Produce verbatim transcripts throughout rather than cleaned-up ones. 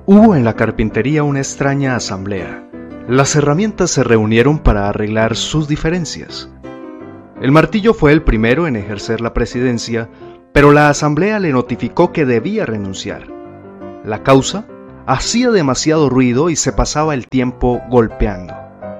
Hubo en la carpintería una extraña asamblea. Las herramientas se reunieron para arreglar sus diferencias. El martillo fue el primero en ejercer la presidencia, pero la asamblea le notificó que debía renunciar. La causa: hacía demasiado ruido y se pasaba el tiempo golpeando.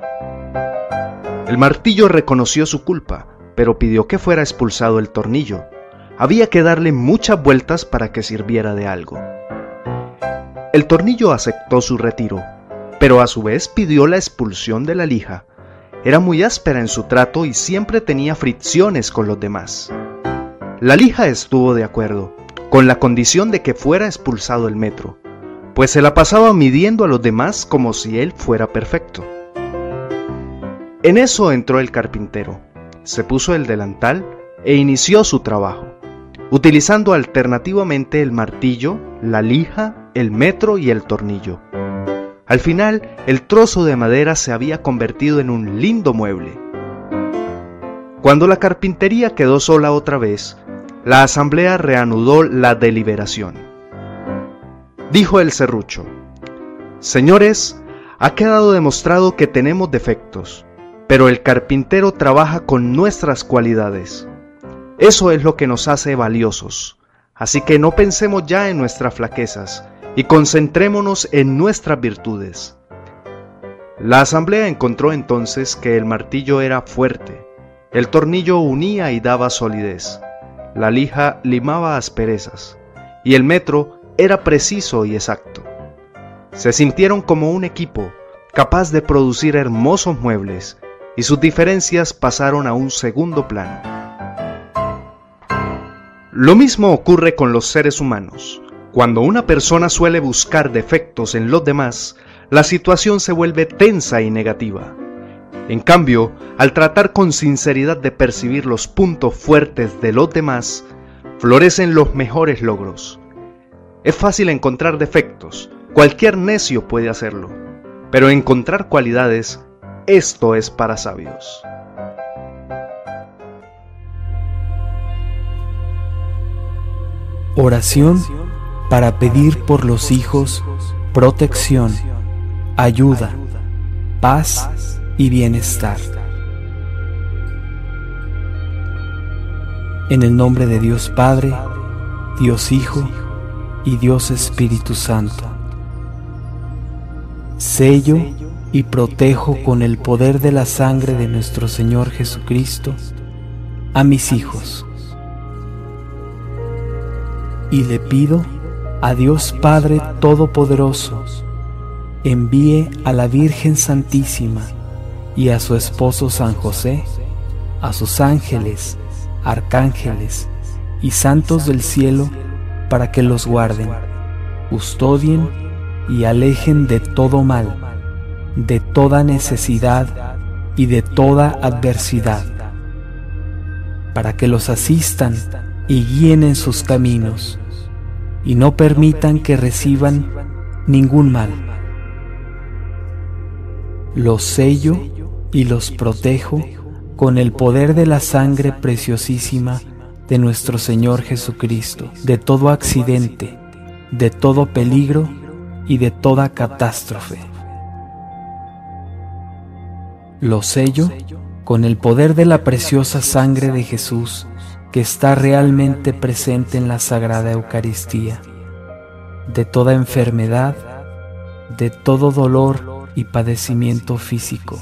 El martillo reconoció su culpa, pero pidió que fuera expulsado el tornillo. Había que darle muchas vueltas para que sirviera de algo. El tornillo aceptó su retiro, pero a su vez pidió la expulsión de la lija. Era muy áspera en su trato y siempre tenía fricciones con los demás. La lija estuvo de acuerdo, con la condición de que fuera expulsado el metro, pues se la pasaba midiendo a los demás como si él fuera perfecto. En eso entró el carpintero, se puso el delantal e inició su trabajo, utilizando alternativamente el martillo, la lija, el metro y el tornillo. Al final, el trozo de madera se había convertido en un lindo mueble. Cuando la carpintería quedó sola otra vez, la asamblea reanudó la deliberación. Dijo el serrucho: «Señores, ha quedado demostrado que tenemos defectos, pero el carpintero trabaja con nuestras cualidades. Eso es lo que nos hace valiosos. Así que no pensemos ya en nuestras flaquezas y concentrémonos en nuestras virtudes». La asamblea encontró entonces que el martillo era fuerte, el tornillo unía y daba solidez, la lija limaba asperezas y el metro era preciso y exacto. Se sintieron como un equipo capaz de producir hermosos muebles y sus diferencias pasaron a un segundo plano. Lo mismo ocurre con los seres humanos. Cuando una persona suele buscar defectos en los demás, la situación se vuelve tensa y negativa. En cambio, al tratar con sinceridad de percibir los puntos fuertes de los demás, florecen los mejores logros. Es fácil encontrar defectos, cualquier necio puede hacerlo, pero encontrar cualidades, esto es para sabios. Oración para pedir por los hijos protección, ayuda, paz y bienestar. En el nombre de Dios Padre, Dios Hijo y Dios Espíritu Santo. Sello y protejo con el poder de la sangre de nuestro Señor Jesucristo a mis hijos. Y le pido a Dios Padre Todopoderoso, envíe a la Virgen Santísima y a su esposo San José, a sus ángeles, arcángeles y santos del cielo, para que los guarden, custodien y alejen de todo mal, de toda necesidad y de toda adversidad, para que los asistan y guíen en sus caminos, y no permitan que reciban ningún mal. Los sello y los protejo con el poder de la sangre preciosísima de nuestro Señor Jesucristo, de todo accidente, de todo peligro y de toda catástrofe. Los sello con el poder de la preciosa sangre de Jesús, que está realmente presente en la Sagrada Eucaristía, de toda enfermedad, de todo dolor y padecimiento físico.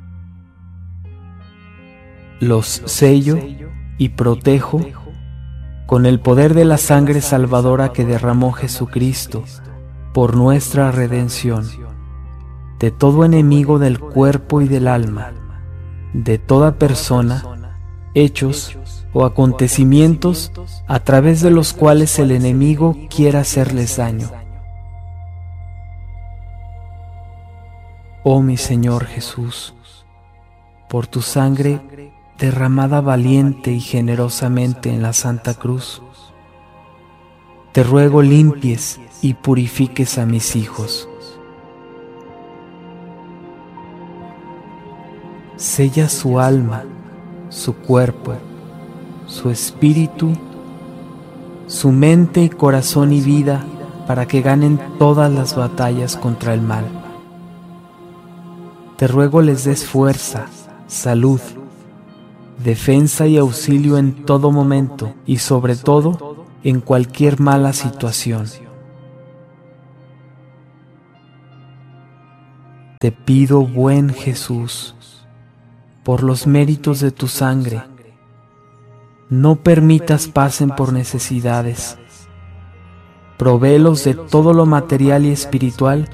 Los sello y protejo con el poder de la sangre salvadora que derramó Jesucristo por nuestra redención, de todo enemigo del cuerpo y del alma, de toda persona, hechos o acontecimientos a través de los cuales el enemigo quiera hacerles daño. Oh mi Señor Jesús, por tu sangre derramada valiente y generosamente en la Santa Cruz, te ruego limpies y purifiques a mis hijos. Sella su alma, su cuerpo, su espíritu, su mente y corazón y vida para que ganen todas las batallas contra el mal. Te ruego les des fuerza, salud, defensa y auxilio en todo momento y sobre todo en cualquier mala situación. Te pido, buen Jesús, por los méritos de tu sangre, no permitas pasen por necesidades. Provéelos de todo lo material y espiritual